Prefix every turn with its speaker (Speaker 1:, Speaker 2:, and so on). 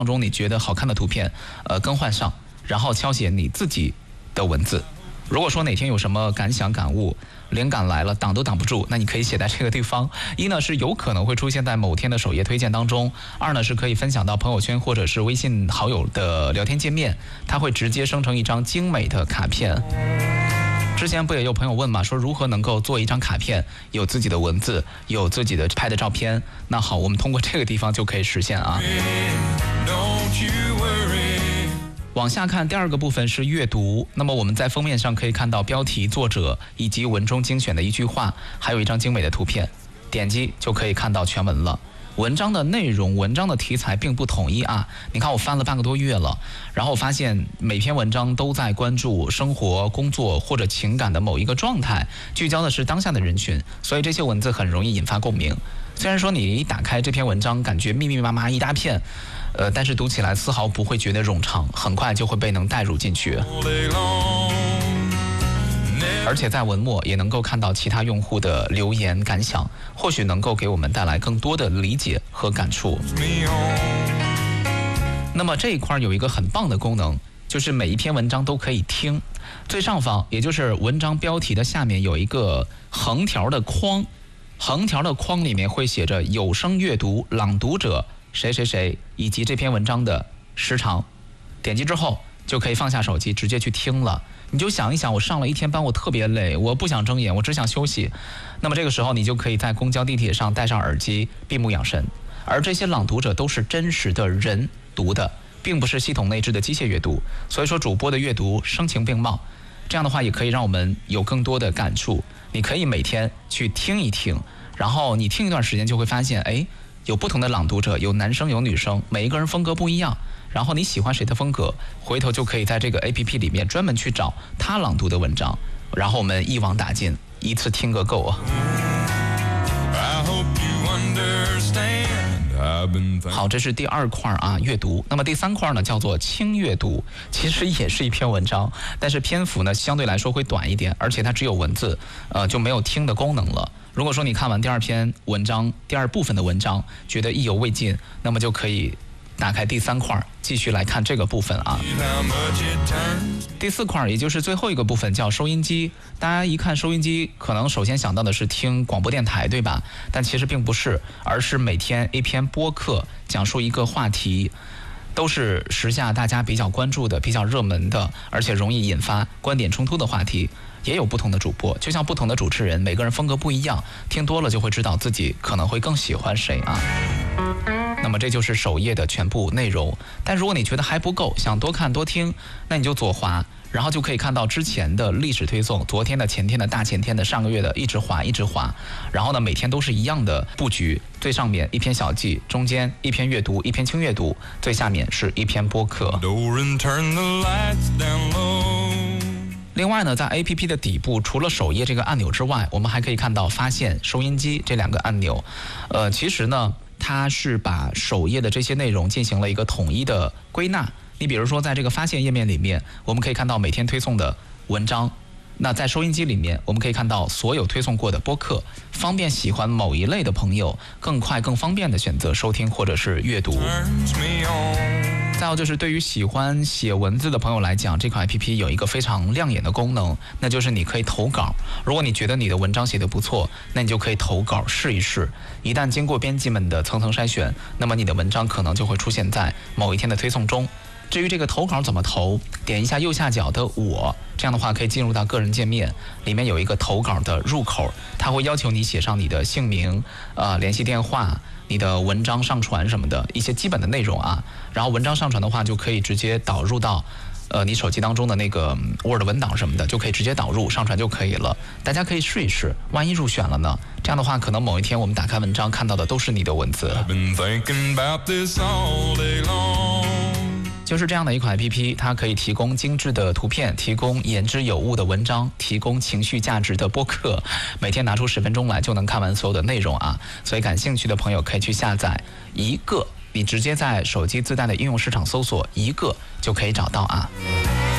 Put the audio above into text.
Speaker 1: 中你觉得好看的图片，更换上，然后敲写你自己的文字。如果说哪天有什么感想感悟，灵感来了，挡都挡不住，那你可以写在这个地方。一呢是有可能会出现在某天的首页推荐当中，二呢是可以分享到朋友圈或者是微信好友的聊天界面，它会直接生成一张精美的卡片。之前不也有朋友问嘛，说如何能够做一张卡片，有自己的文字，有自己的拍的照片。那好，我们通过这个地方就可以实现啊。往下看，第二个部分是阅读。那么我们在封面上可以看到标题、作者以及文中精选的一句话，还有一张精美的图片，点击就可以看到全文了。文章的内容、文章的题材并不统一啊。你看我翻了半个多月了，然后我发现每篇文章都在关注生活、工作或者情感的某一个状态，聚焦的是当下的人群，所以这些文字很容易引发共鸣。虽然说你一打开这篇文章，感觉密密麻麻一大片，但是读起来丝毫不会觉得冗长，很快就会被能带入进去。而且在文末也能够看到其他用户的留言感想，或许能够给我们带来更多的理解和感触。那么这一块有一个很棒的功能，就是每一篇文章都可以听。最上方，也就是文章标题的下面有一个横条的框，横条的框里面会写着有声阅读朗读者谁谁谁以及这篇文章的时长。点击之后就可以放下手机直接去听了。你就想一想，我上了一天班，我特别累，我不想睁眼，我只想休息。那么这个时候你就可以在公交地铁上戴上耳机，闭目养神。而这些朗读者都是真实的人读的，并不是系统内置的机械阅读。所以说主播的阅读声情并茂，这样的话也可以让我们有更多的感触。你可以每天去听一听，然后你听一段时间就会发现，哎，有不同的朗读者，有男生有女生，每一个人风格不一样。然后你喜欢谁的风格，回头就可以在这个 APP 里面专门去找他朗读的文章，然后我们一网打尽，一次听个够啊。好，这是第二块啊，阅读。那么第三块呢，叫做轻阅读，其实也是一篇文章，但是篇幅呢相对来说会短一点，而且它只有文字，就没有听的功能了。如果说你看完第二篇文章，第二部分的文章，觉得意犹未尽，那么就可以打开第三块，继续来看这个部分啊。第四块，也就是最后一个部分，叫收音机。大家一看收音机，可能首先想到的是听广播电台，对吧？但其实并不是，而是每天一篇播客，讲述一个话题，都是时下大家比较关注的、比较热门的，而且容易引发观点冲突的话题。也有不同的主播，就像不同的主持人，每个人风格不一样，听多了就会知道自己可能会更喜欢谁啊。那么这就是首页的全部内容。但如果你觉得还不够，想多看多听，那你就左滑，然后就可以看到之前的历史推送，昨天的、前天的、大前天的、上个月的，一直滑一直滑。然后呢，每天都是一样的布局，最上面一篇小记，中间一篇阅读，一篇轻阅读，最下面是一篇播客。另外呢，在 APP 的底部，除了首页这个按钮之外，我们还可以看到发现、收音机这两个按钮。其实呢，它是把首页的这些内容进行了一个统一的归纳。你比如说，在这个发现页面里面，我们可以看到每天推送的文章。那在收音机里面，我们可以看到所有推送过的播客，方便喜欢某一类的朋友更快更方便的选择收听或者是阅读。再有就是对于喜欢写文字的朋友来讲，这款 APP 有一个非常亮眼的功能，那就是你可以投稿。如果你觉得你的文章写得不错，那你就可以投稿试一试。一旦经过编辑们的层层筛选，那么你的文章可能就会出现在某一天的推送中。至于这个投稿怎么投，点一下右下角的我，这样的话可以进入到个人界面，里面有一个投稿的入口，它会要求你写上你的姓名、联系电话、你的文章上传什么的一些基本的内容啊。然后文章上传的话，就可以直接导入到你手机当中的那个 Word 文档什么的，就可以直接导入上传就可以了。大家可以试一试，万一入选了呢？这样的话，可能某一天我们打开文章看到的都是你的文字。就是这样的一款 APP， 它可以提供精致的图片，提供言之有物的文章，提供情绪价值的播客，每天拿出10分钟来就能看完所有的内容啊！所以感兴趣的朋友可以去下载一个，你直接在手机自带的应用市场搜索一个就可以找到啊。